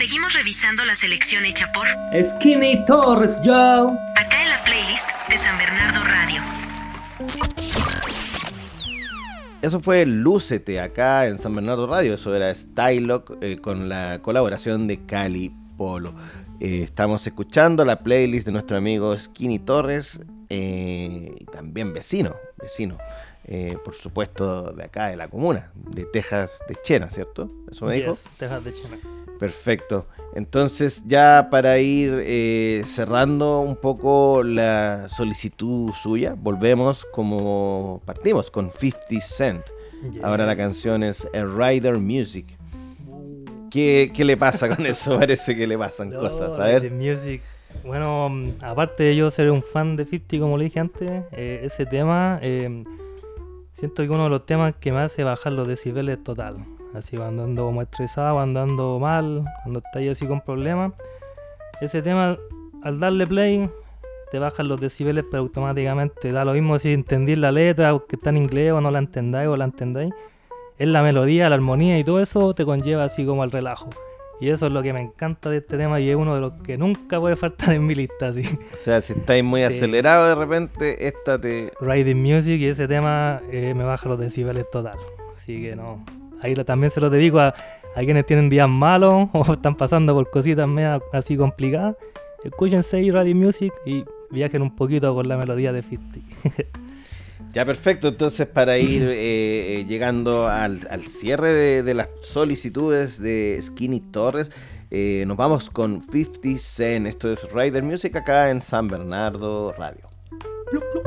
Seguimos revisando la selección hecha por Skinny Torres, Joe. acá en la playlist de San Bernardo Radio. Eso fue Lúcete acá en San Bernardo Radio. Eso era Stylock con la colaboración de Cali Polo. Estamos escuchando la playlist de nuestro amigo Skinny Torres y también vecino, por supuesto de acá de la comuna, de Tejas de Chena, ¿cierto? ¿Eso me dijo? Tejas de Chena. Perfecto. Entonces ya para ir cerrando un poco la solicitud suya, volvemos como partimos con 50 Cent. Yes. Ahora la canción es A Rider Music. ¿Qué le pasa con eso? Parece que le pasan cosas, a ver. The Music. Bueno, aparte de yo ser un fan de 50, como le dije antes, ese tema, siento que uno de los temas que me hace bajar los decibeles total. Así cuando ando como estresado, cuando ando mal, cuando estáis así con problemas. Ese tema, al darle play, te bajan los decibeles, pero automáticamente da lo mismo si entendís la letra, o que está en inglés, o no la entendáis, o la entendáis. Es la melodía, la armonía y todo eso te conlleva así como al relajo. Y eso es lo que me encanta de este tema y es uno de los que nunca puede faltar en mi lista. Así. O sea, si estáis muy acelerado de repente, esta te... Riding Music y ese tema me baja los decibeles total. Así que no... Ahí también se lo dedico a quienes tienen días malos o están pasando por cositas medio así complicadas. Escúchense Radio Music y viajen un poquito con la melodía de 50. Ya, perfecto. Entonces, para ir llegando al cierre de las solicitudes de Skinny Torres, nos vamos con 50 Cent. Esto es Rider Music acá en San Bernardo Radio.